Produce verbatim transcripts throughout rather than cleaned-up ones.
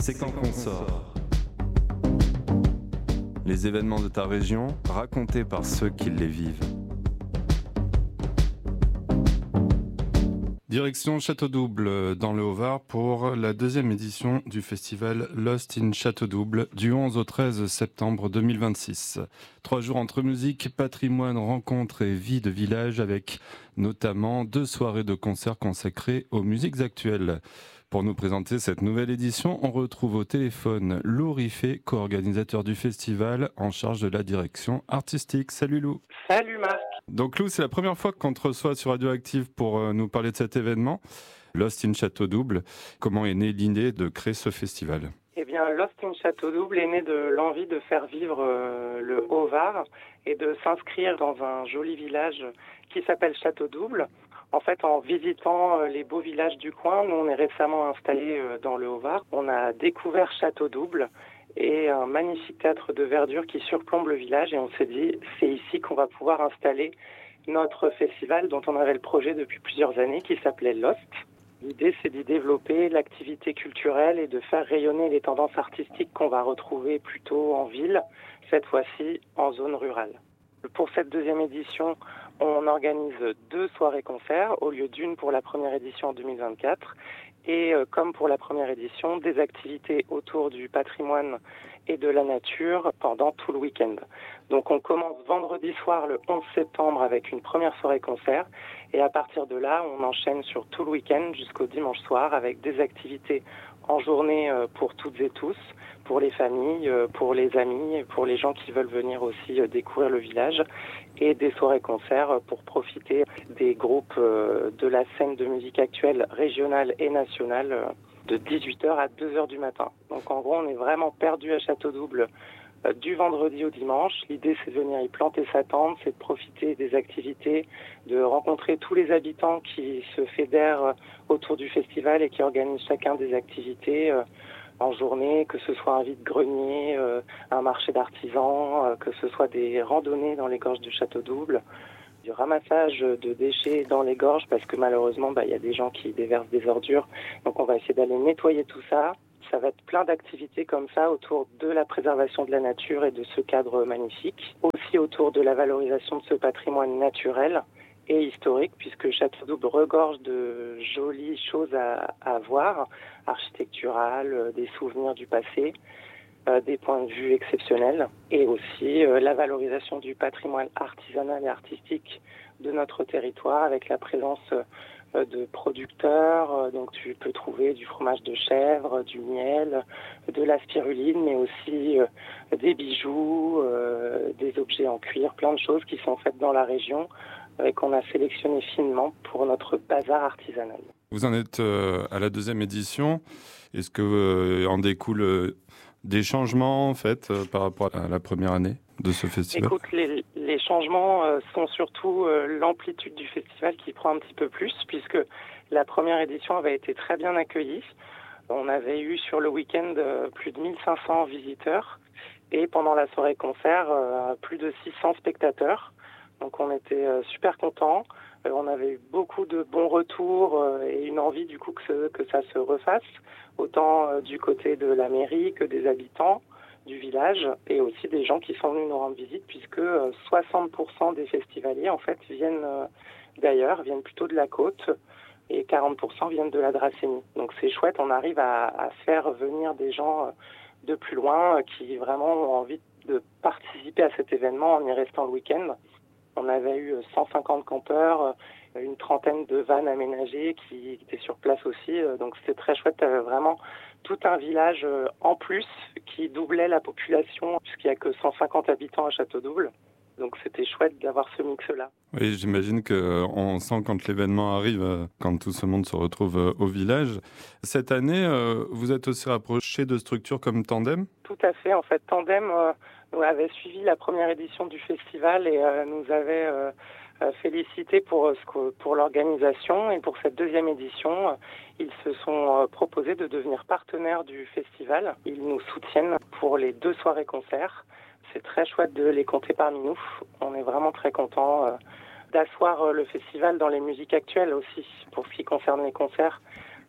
c'est quand qu'on sort. Les événements de ta région, racontés par ceux qui les vivent. Direction Château-Double dans le Haut-Var pour la deuxième édition du festival Lost in Château-Double du onze au treize septembre deux mille vingt-six. Trois jours entre musique, patrimoine, rencontres et vie de village avec notamment deux soirées de concerts consacrées aux musiques actuelles. Pour nous présenter cette nouvelle édition, on retrouve au téléphone Lou Riffet, co-organisateur du festival en charge de la direction artistique. Salut Lou. Salut Marc. Donc Lou, c'est la première fois qu'on te reçoit sur Radioactive pour euh, nous parler de cet événement, Lost in Château-Double. Comment est née l'idée de créer ce festival ? Eh bien, Lost in Château-Double est né de l'envie de faire vivre euh, le Haut-Var et de s'inscrire dans un joli village qui s'appelle Château-Double. En fait, en visitant euh, les beaux villages du coin, nous on est récemment installés euh, dans le Haut-Var. On a découvert Château-Double et un magnifique théâtre de verdure qui surplombe le village et on s'est dit c'est ici qu'on va pouvoir installer notre festival dont on avait le projet depuis plusieurs années qui s'appelait Lost. L'idée c'est d'y développer l'activité culturelle et de faire rayonner les tendances artistiques qu'on va retrouver plutôt en ville, cette fois-ci en zone rurale. Pour cette deuxième édition, on organise deux soirées-concerts au lieu d'une pour la première édition en deux mille vingt-quatre. Et euh, comme pour la première édition, des activités autour du patrimoine et de la nature pendant tout le week-end. Donc on commence vendredi soir le onze septembre avec une première soirée-concert. Et à partir de là, on enchaîne sur tout le week-end jusqu'au dimanche soir avec des activités en journée euh, pour toutes et tous, pour les familles, euh, pour les amis, pour les gens qui veulent venir aussi euh, découvrir le village, et des soirées-concerts pour profiter des groupes euh, de la scène de musique actuelle régionale et nationale euh, de dix-huit heures à deux heures du matin. Donc en gros, on est vraiment perdu à Château-Double euh, du vendredi au dimanche. L'idée, c'est de venir y planter sa tente, c'est de profiter des activités, de rencontrer tous les habitants qui se fédèrent euh, autour du festival et qui organisent chacun des activités euh, en journée, que ce soit un vide-grenier, euh, un marché d'artisans, euh, que ce soit des randonnées dans les gorges du Château-Double, du ramassage de déchets dans les gorges parce que malheureusement, bah, y a des gens qui déversent des ordures. Donc on va essayer d'aller nettoyer tout ça. Ça va être plein d'activités comme ça autour de la préservation de la nature et de ce cadre magnifique. Aussi autour de la valorisation de ce patrimoine naturel et historique, puisque Château-Double regorge de jolies choses à, à voir, architecturales, euh, des souvenirs du passé, euh, des points de vue exceptionnels, et aussi euh, la valorisation du patrimoine artisanal et artistique de notre territoire, avec la présence euh, de producteurs. Euh, donc tu peux trouver du fromage de chèvre, du miel, de la spiruline, mais aussi euh, des bijoux, euh, des objets en cuir, plein de choses qui sont faites dans la région, et qu'on a sélectionné finement pour notre bazar artisanal. Vous en êtes euh, à la deuxième édition. Est-ce que euh, en découle euh, des changements en fait euh, par rapport à la première année de ce festival ? Écoute, les, les changements euh, sont surtout euh, l'amplitude du festival qui prend un petit peu plus, puisque la première édition avait été très bien accueillie. On avait eu sur le week-end euh, plus de mille cinq cents visiteurs et pendant la soirée concert euh, plus de six cents spectateurs. Donc on était euh, super contents, euh, on avait eu beaucoup de bons retours euh, et une envie du coup que, ce, que ça se refasse, autant euh, du côté de la mairie que des habitants du village et aussi des gens qui sont venus nous rendre visite puisque euh, soixante pour cent des festivaliers en fait viennent euh, d'ailleurs, viennent plutôt de la côte et quarante pour cent viennent de la Dracénie. Donc c'est chouette, on arrive à, à faire venir des gens euh, de plus loin euh, qui vraiment ont envie de participer à cet événement en y restant le week-end. On avait eu cent cinquante campeurs, une trentaine de vannes aménagées qui étaient sur place aussi. Donc c'était très chouette, vraiment tout un village en plus qui doublait la population puisqu'il n'y a que cent cinquante habitants à Château-Double. Donc c'était chouette d'avoir ce mix-là. Oui, j'imagine qu'on sent quand l'événement arrive, quand tout ce monde se retrouve au village. Cette année, vous êtes aussi rapproché de structures comme Tandem ? Tout à fait. En fait, Tandem euh, nous avait suivi la première édition du festival et euh, nous avait euh, félicité pour, pour l'organisation. Et pour cette deuxième édition, euh, ils se sont euh, proposés de devenir partenaires du festival. Ils nous soutiennent pour les deux soirées-concerts. C'est très chouette de les compter parmi nous. On est vraiment très contents euh, d'asseoir euh, le festival dans les musiques actuelles aussi. Pour ce qui concerne les concerts,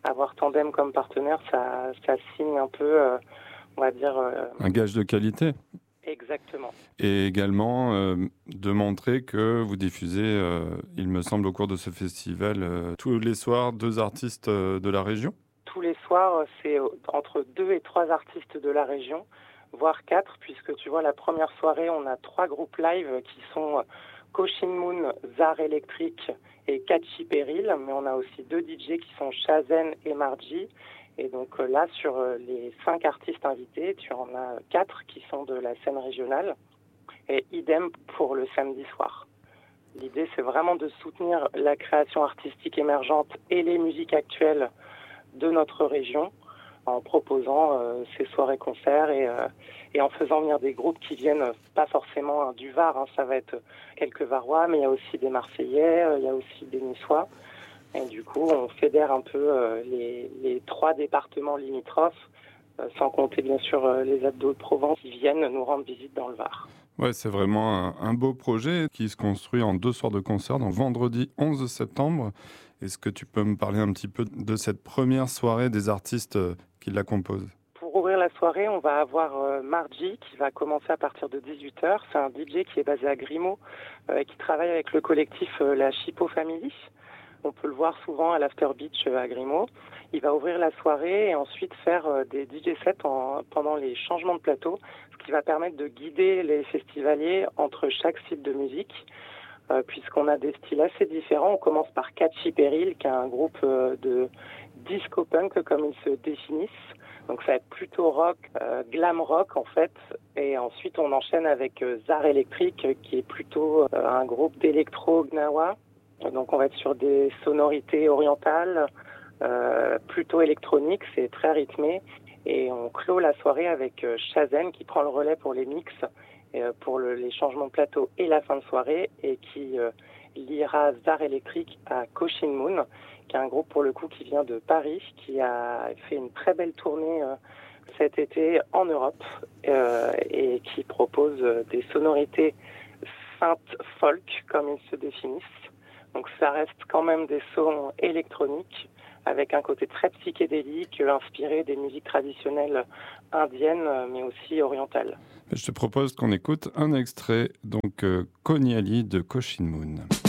avoir Tandem comme partenaire, ça, ça signe un peu, euh, on va dire... Euh... Un gage de qualité. Exactement. Et également euh, de montrer que vous diffusez, euh, il me semble, au cours de ce festival, euh, tous les soirs, deux artistes euh, de la région. Tous les soirs, c'est entre deux et trois artistes de la région, voire quatre, puisque tu vois, la première soirée, on a trois groupes live qui sont Koshin Moon, Zar Electric et Catchy Peril, mais on a aussi deux D J qui sont Shazen et Margie. Et donc là, sur les cinq artistes invités, tu en as quatre qui sont de la scène régionale, et idem pour le samedi soir. L'idée, c'est vraiment de soutenir la création artistique émergente et les musiques actuelles de notre région en proposant euh, ces soirées-concerts et, euh, et en faisant venir des groupes qui viennent pas forcément hein, du Var, hein, ça va être quelques Varois, mais il y a aussi des Marseillais, euh, il y a aussi des Niçois. Et du coup, on fédère un peu euh, les, les trois départements limitrophes, euh, sans compter bien sûr euh, les Abdos de Provence qui viennent nous rendre visite dans le Var. Ouais, c'est vraiment un, un beau projet qui se construit en deux soirs de concert, donc vendredi onze septembre. Est-ce que tu peux me parler un petit peu de cette première soirée des artistes qui la composent ? Pour ouvrir la soirée, on va avoir euh, Margie qui va commencer à partir de dix-huit heures. C'est un D J qui est basé à Grimaud euh, et qui travaille avec le collectif euh, La Chipo Family. On peut le voir souvent à l'After Beach euh, à Grimaud. Il va ouvrir la soirée et ensuite faire euh, des D J sets en, pendant les changements de plateau, ce qui va permettre de guider les festivaliers entre chaque style de musique. Euh, puisqu'on a des styles assez différents. On commence par Catchy Peril, qui est un groupe euh, de disco-punk, comme ils se définissent. Donc ça va être plutôt rock, euh, glam rock en fait. Et ensuite on enchaîne avec euh, Zar Electric, qui est plutôt euh, un groupe d'électro gnawa. Donc on va être sur des sonorités orientales, euh, plutôt électroniques, c'est très rythmé. Et on clôt la soirée avec euh, Shazen qui prend le relais pour les mix, pour le, les changements de plateau et la fin de soirée, et qui euh, liera Zar Electric à Koshin Moon, qui est un groupe pour le coup qui vient de Paris, qui a fait une très belle tournée euh, cet été en Europe euh, et qui propose euh, des sonorités synth folk comme ils se définissent. Donc ça reste quand même des sons électroniques avec un côté très psychédélique, inspiré des musiques traditionnelles indiennes, mais aussi orientales. Je te propose qu'on écoute un extrait, donc euh, Konyali de Koshin Moon.